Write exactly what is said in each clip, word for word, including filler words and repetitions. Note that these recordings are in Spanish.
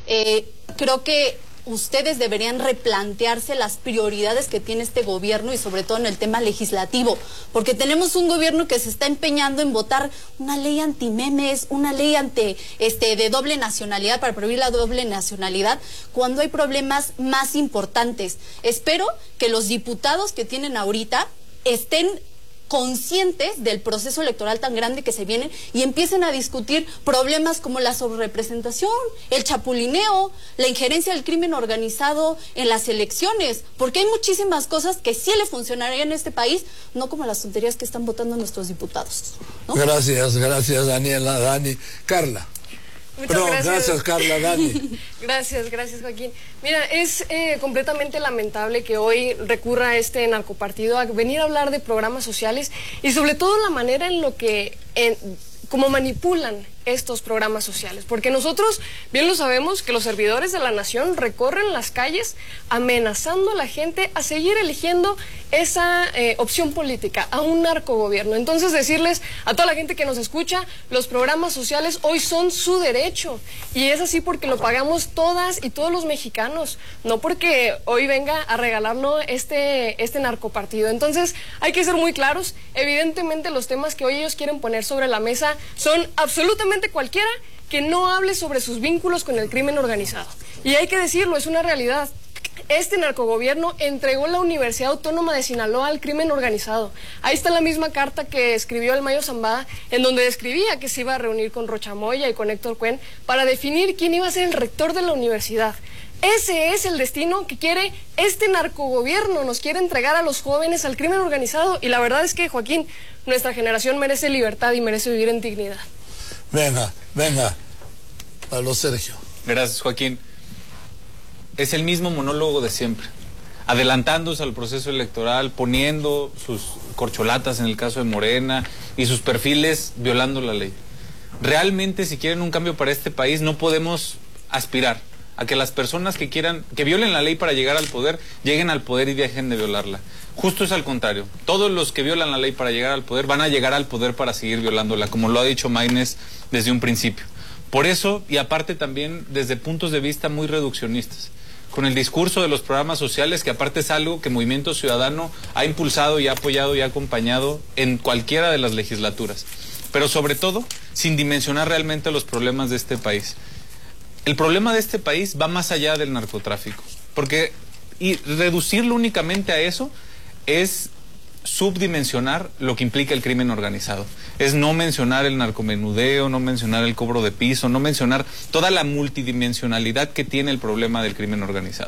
eh, creo que ustedes deberían replantearse las prioridades que tiene este gobierno y sobre todo en el tema legislativo, porque tenemos un gobierno que se está empeñando en votar una ley anti-memes, una ley ante este de doble nacionalidad, para prohibir la doble nacionalidad, cuando hay problemas más importantes. Espero que los diputados que tienen ahorita estén conscientes del proceso electoral tan grande que se viene y empiecen a discutir problemas como la sobrerepresentación, el chapulineo, la injerencia del crimen organizado en las elecciones, porque hay muchísimas cosas que sí le funcionarían en este país, no como las tonterías que están votando nuestros diputados, ¿no? Gracias, gracias Daniela, Dani. Carla. Muchas Perdón, gracias. gracias Carla, Dani. Gracias, gracias Joaquín. Mira, es eh, completamente lamentable que hoy recurra este narcopartido a venir a hablar de programas sociales y sobre todo la manera en lo que, en, cómo manipulan estos programas sociales, porque nosotros bien lo sabemos que los servidores de la nación recorren las calles amenazando a la gente a seguir eligiendo esa eh, opción política, a un narcogobierno. Entonces decirles a toda la gente que nos escucha, los programas sociales hoy son su derecho y es así porque lo pagamos todas y todos los mexicanos, no porque hoy venga a regalarlo este, este narcopartido. Entonces hay que ser muy claros, evidentemente los temas que hoy ellos quieren poner sobre la mesa son absolutamente cualquiera que no hable sobre sus vínculos con el crimen organizado. Y hay que decirlo, es una realidad. Este narcogobierno entregó la Universidad Autónoma de Sinaloa al crimen organizado. Ahí está la misma carta que escribió el Mayo Zambada, en donde describía que se iba a reunir con Rocha Moya y con Héctor Cuen para definir quién iba a ser el rector de la universidad. Ese es el destino que quiere este narcogobierno, nos quiere entregar a los jóvenes al crimen organizado. Y la verdad es que, Joaquín, nuestra generación merece libertad y merece vivir en dignidad. Venga, venga, Pablo Sergio. Gracias, Joaquín. Es el mismo monólogo de siempre, adelantándose al proceso electoral, poniendo sus corcholatas en el caso de Morena y sus perfiles violando la ley. Realmente, si quieren un cambio para este país, no podemos aspirar a que las personas que quieran, que violen la ley para llegar al poder, lleguen al poder y dejen de violarla. Justo es al contrario. Todos los que violan la ley para llegar al poder van a llegar al poder para seguir violándola, como lo ha dicho Maynes desde un principio. Por eso, y aparte también desde puntos de vista muy reduccionistas, con el discurso de los programas sociales, que aparte es algo que Movimiento Ciudadano ha impulsado y ha apoyado y ha acompañado en cualquiera de las legislaturas. Pero sobre todo, sin dimensionar realmente los problemas de este país. El problema de este país va más allá del narcotráfico, porque y reducirlo únicamente a eso es subdimensionar lo que implica el crimen organizado. Es no mencionar el narcomenudeo, no mencionar el cobro de piso, no mencionar toda la multidimensionalidad que tiene el problema del crimen organizado.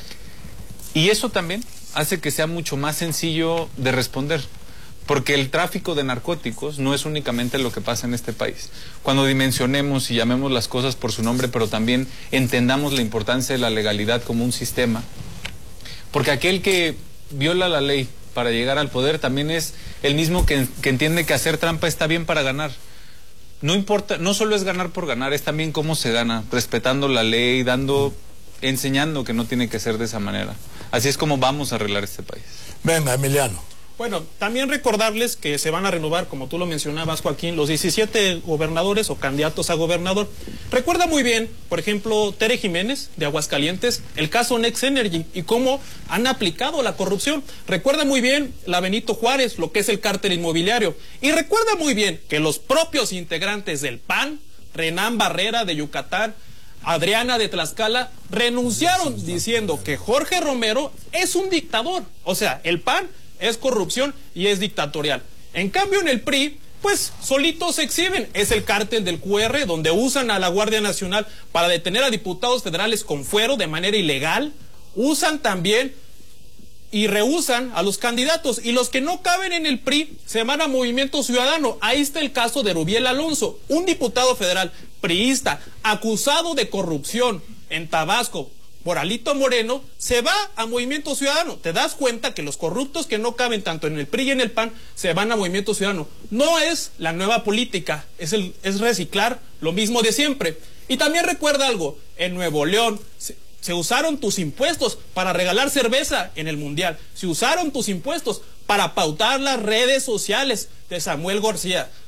Y eso también hace que sea mucho más sencillo de responder, porque el tráfico de narcóticos no es únicamente lo que pasa en este país. Cuando dimensionemos y llamemos las cosas por su nombre, pero también entendamos la importancia de la legalidad como un sistema, porque aquel que viola la ley para llegar al poder también es el mismo que, que entiende que hacer trampa está bien para ganar. No importa, no solo es ganar por ganar, es también cómo se gana, respetando la ley, dando, enseñando que no tiene que ser de esa manera. Así es como vamos a arreglar este país. Venga, Emiliano. Bueno, también recordarles que se van a renovar, como tú lo mencionabas, Joaquín, los diecisiete gobernadores o candidatos a gobernador. Recuerda muy bien, por ejemplo, Tere Jiménez, de Aguascalientes, el caso Next Energy y cómo han aplicado la corrupción. Recuerda muy bien la Benito Juárez, lo que es el cártel inmobiliario. Y recuerda muy bien que los propios integrantes del P A N, Renán Barrera de Yucatán, Adriana de Tlaxcala, renunciaron diciendo que Jorge Romero es un dictador. O sea, el P A N es corrupción y es dictatorial. En cambio, en el P R I, pues solitos se exhiben. Es el cártel del Q R, donde usan a la Guardia Nacional para detener a diputados federales con fuero de manera ilegal. Usan también y rehusan a los candidatos. Y los que no caben en el P R I se van a Movimiento Ciudadano. Ahí está el caso de Rubiel Alonso, un diputado federal priista acusado de corrupción en Tabasco por Alito Moreno, se va a Movimiento Ciudadano. Te das cuenta que los corruptos que no caben tanto en el P R I y en el P A N se van a Movimiento Ciudadano. No es la nueva política, es, el, es reciclar lo mismo de siempre. Y también recuerda algo, en Nuevo León se, se usaron tus impuestos para regalar cerveza en el Mundial. Se usaron tus impuestos para pautar las redes sociales de Samuel García.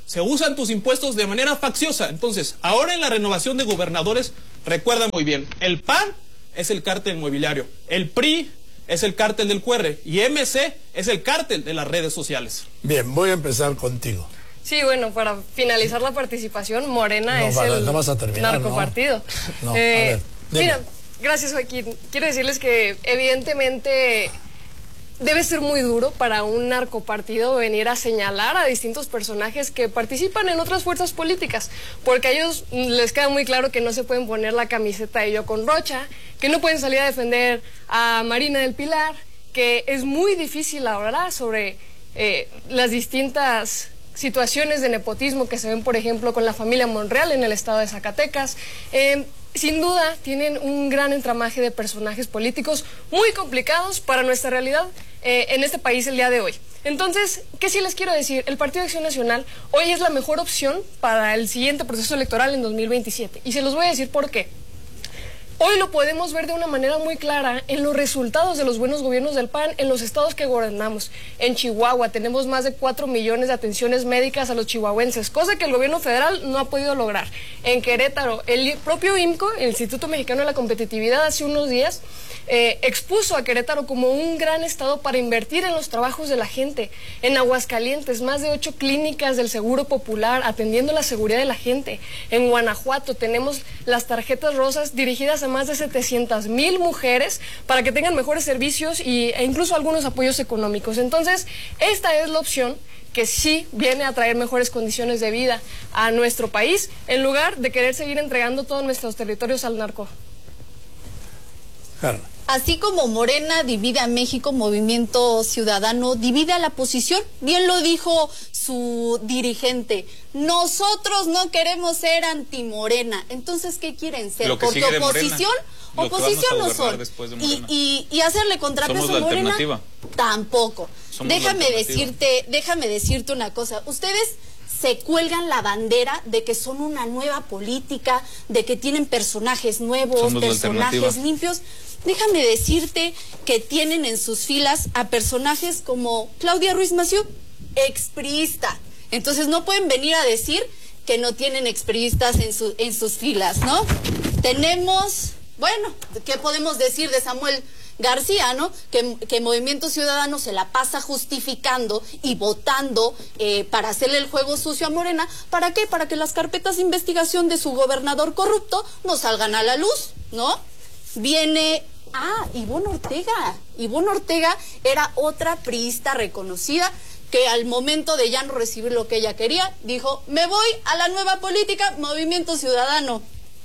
se usan tus impuestos de manera facciosa. Entonces, ahora en la renovación de gobernadores, recuerda muy bien, el P A N es el cártel inmobiliario, el P R I es el cártel del Q R y M C es el cártel de las redes sociales. Bien, voy a empezar contigo. Sí, bueno, para finalizar la participación, Morena No, es para- el no vas a terminar, narcopartido. No, a Eh, ver, dime. mira, gracias, Joaquín. Quiero decirles que evidentemente debe ser muy duro para un narcopartido venir a señalar a distintos personajes que participan en otras fuerzas políticas, porque a ellos les queda muy claro que no se pueden poner la camiseta de Yo con Rocha, que no pueden salir a defender a Marina del Pilar, que es muy difícil hablar sobre eh, las distintas situaciones de nepotismo que se ven, por ejemplo, con la familia Monreal en el estado de Zacatecas. Eh, sin duda, tienen un gran entramaje de personajes políticos muy complicados para nuestra realidad eh, en este país el día de hoy. Entonces, ¿qué sí les quiero decir? El Partido de Acción Nacional hoy es la mejor opción para el siguiente proceso electoral en dos mil veintisiete. Y se los voy a decir por qué. Hoy lo podemos ver de una manera muy clara en los resultados de los buenos gobiernos del P A N en los estados que gobernamos. En Chihuahua tenemos más de cuatro millones de atenciones médicas a los chihuahuenses, cosa que el gobierno federal no ha podido lograr. En Querétaro, el propio I M C O, el Instituto Mexicano de la Competitividad, hace unos días eh, expuso a Querétaro como un gran estado para invertir en los trabajos de la gente. En Aguascalientes, más de ocho clínicas del Seguro Popular atendiendo la seguridad de la gente. En Guanajuato tenemos las tarjetas rosas dirigidas a más de setecientas mil mujeres para que tengan mejores servicios y, e incluso algunos apoyos económicos. Entonces, esta es la opción que sí viene a traer mejores condiciones de vida a nuestro país, en lugar de querer seguir entregando todos nuestros territorios al narco. Carla. Así como Morena divide a México, Movimiento Ciudadano divide a la oposición. Bien lo dijo su dirigente. Nosotros no queremos ser anti-Morena. Entonces, ¿qué quieren ser? Lo que Porque sigue de oposición, Morena, lo que oposición vamos a no son. gobernar después de Y, Morena. y, y hacerle contrapeso Somos a la Morena, alternativa. tampoco. Somos la Déjame alternativa. decirte, déjame decirte una cosa. Ustedes se cuelgan la bandera de que son una nueva política, de que tienen personajes nuevos, Somos la personajes alternativa. limpios. Déjame decirte que tienen en sus filas a personajes como Claudia Ruiz Massieu, expriista. Entonces no pueden venir a decir que no tienen expriistas en, su, en sus filas, ¿no? Tenemos, bueno, ¿qué podemos decir de Samuel García, ¿no? Que, que Movimiento Ciudadano se la pasa justificando y votando eh, para hacerle el juego sucio a Morena. ¿Para qué? Para que las carpetas de investigación de su gobernador corrupto no salgan a la luz, ¿no? Viene, ah, Ivonne Ortega. Ivonne Ortega era otra priista reconocida que al momento de ya no recibir lo que ella quería, dijo, me voy a la nueva política, Movimiento Ciudadano.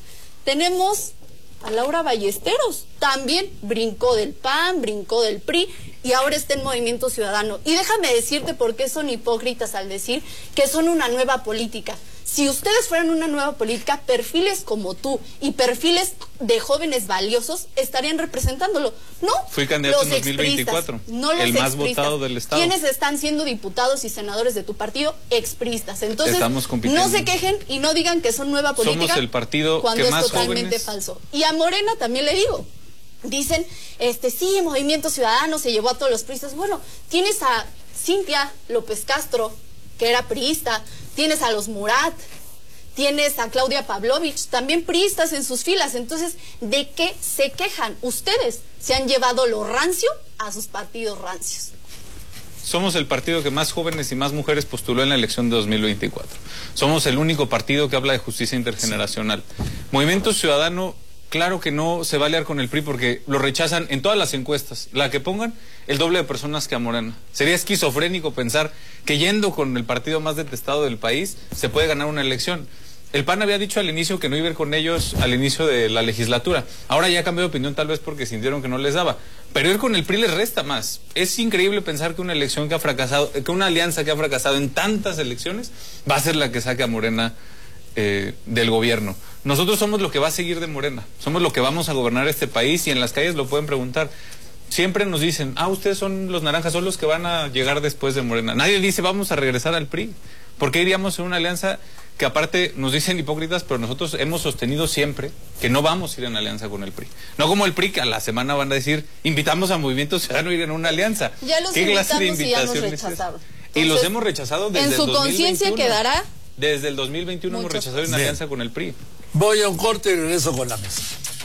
Tenemos a Laura Ballesteros, también brincó del P A N, brincó del P R I y ahora está en Movimiento Ciudadano. Y déjame decirte por qué son hipócritas al decir que son una nueva política. Si ustedes fueran una nueva política, perfiles como tú y perfiles de jóvenes valiosos estarían representándolo. No, Fui candidato los en dos mil veinticuatro, expristas, no los el más expristas. votado del estado. ¿Quiénes están siendo diputados y senadores de tu partido? Expristas. Entonces, Estamos compitiendo. no se quejen y no digan que son nueva política. Somos el partido cuando que es más totalmente jóvenes- falso. Y a Morena también le digo. Dicen, este sí, Movimiento Ciudadano se llevó a todos los priistas. Bueno, tienes a Cintia López Castro, que era priista, tienes a los Murat, tienes a Claudia Pavlovich, también priistas en sus filas. Entonces, ¿de qué se quejan? Ustedes se han llevado lo rancio a sus partidos rancios. Somos el partido que más jóvenes y más mujeres postuló en la elección de dos mil veinticuatro. Somos el único partido que habla de justicia intergeneracional. Movimiento Ciudadano, claro que no se va a aliar con el P R I porque lo rechazan en todas las encuestas. La que pongan, el doble de personas que a Morena. Sería esquizofrénico pensar que yendo con el partido más detestado del país se puede ganar una elección. El P A N había dicho al inicio que no iba a ir con ellos al inicio de la legislatura. Ahora ya cambió de opinión tal vez porque sintieron que no les daba. Pero ir con el P R I les resta más. Es increíble pensar que una elección que ha fracasado, que una alianza que ha fracasado en tantas elecciones va a ser la que saque a Morena eh, del gobierno. Nosotros somos lo que va a seguir de Morena. Somos lo que vamos a gobernar este país y en las calles lo pueden preguntar. Siempre nos dicen, ah, ustedes son los naranjas, son los que van a llegar después de Morena. Nadie dice, vamos a regresar al P R I. ¿Por qué iríamos en una alianza que aparte nos dicen hipócritas, pero nosotros hemos sostenido siempre que no vamos a ir en alianza con el P R I? No como el P R I, que a la semana van a decir, invitamos a Movimiento Ciudadano a ir en una alianza. Ya los ¿Qué clase de invitamos y ya nos invitación es esa? rechazaron. Y los hemos rechazado desde en el su dos mil conciencia veintiuno. quedará. Desde el dos mil veintiuno hemos Muchos. rechazado una Bien. alianza con el P R I. Voy a un corte y regreso con la mesa.